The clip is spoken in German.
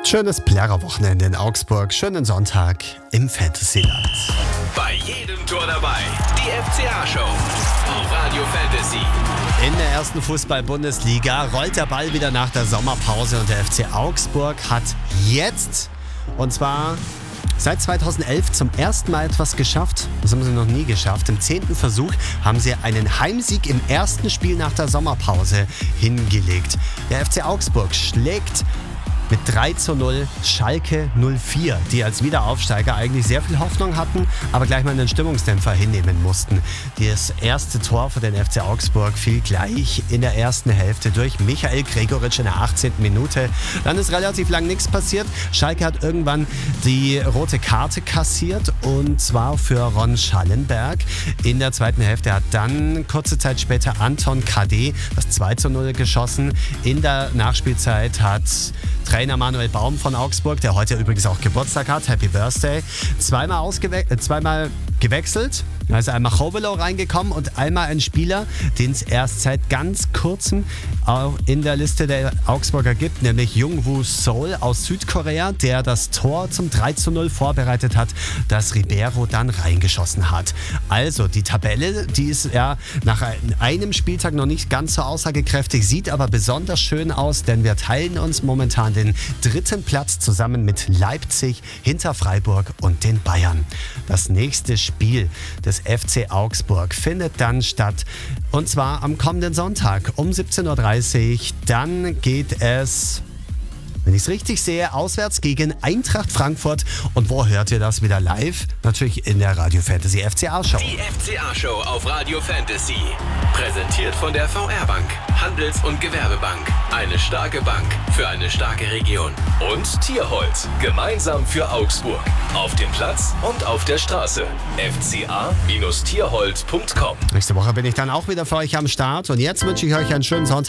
Schönes Plärrer-Wochenende in Augsburg, schönen Sonntag im Fantasyland. Bei jedem Tor dabei, die FCA-Show auf Radio Fantasy. In der ersten Fußball-Bundesliga rollt der Ball wieder nach der Sommerpause und der FC Augsburg hat jetzt, und zwar seit 2011 zum ersten Mal etwas geschafft. Das haben sie noch nie geschafft. Im 10. Versuch haben sie einen Heimsieg im ersten Spiel nach der Sommerpause hingelegt. Der FC Augsburg schlägt mit 3:0 Schalke 04, die als Wiederaufsteiger eigentlich sehr viel Hoffnung hatten, aber gleich mal einen Stimmungsdämpfer hinnehmen mussten. Das erste Tor für den FC Augsburg fiel gleich in der ersten Hälfte durch Michael Gregoritsch in der 18. Minute. Dann ist relativ lang nichts passiert. Schalke hat irgendwann die rote Karte kassiert, und zwar für Ron Schallenberg. In der zweiten Hälfte hat dann kurze Zeit später Anton KD das 2:0 geschossen. In der Nachspielzeit hat Trainer Manuel Baum von Augsburg, der heute übrigens auch Geburtstag hat, Happy Birthday, zweimal gewechselt. Da ist einmal Chovelo reingekommen und einmal ein Spieler, den es erst seit ganz kurzem auch in der Liste der Augsburger gibt, nämlich Jungwoo Seol aus Südkorea, der das Tor zum 3:0 vorbereitet hat, das Ribeiro dann reingeschossen hat. Also die Tabelle, die ist ja nach einem Spieltag noch nicht ganz so aussagekräftig, sieht aber besonders schön aus, denn wir teilen uns momentan den 3. Platz zusammen mit Leipzig hinter Freiburg und den Bayern. Das nächste Spiel des FC Augsburg findet dann statt, und zwar am kommenden Sonntag um 17:30 Uhr. Dann geht es, wenn ich es richtig sehe, auswärts gegen Eintracht Frankfurt. Und wo hört ihr das wieder live? Natürlich in der Radio Fantasy FCA-Show. Die FCA-Show auf Radio Fantasy. Präsentiert von der VR-Bank, Handels- und Gewerbebank. Eine starke Bank für eine starke Region. Und Tierholz, gemeinsam für Augsburg. Auf dem Platz und auf der Straße. fca-tierholz.com. Nächste Woche bin ich dann auch wieder für euch am Start. Und jetzt wünsche ich euch einen schönen Sonntag.